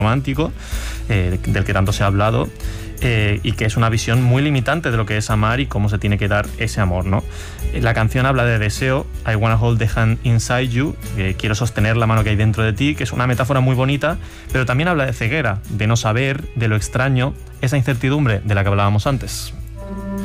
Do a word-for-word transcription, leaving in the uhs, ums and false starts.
romántico, eh, del que tanto se ha hablado, eh, y que es una visión muy limitante de lo que es amar y cómo se tiene que dar ese amor, ¿no? La canción habla de deseo, I wanna hold the hand inside you, que quiero sostener la mano que hay dentro de ti, que es una metáfora muy bonita, pero también habla de ceguera, de no saber, de lo extraño, esa incertidumbre de la que hablábamos antes.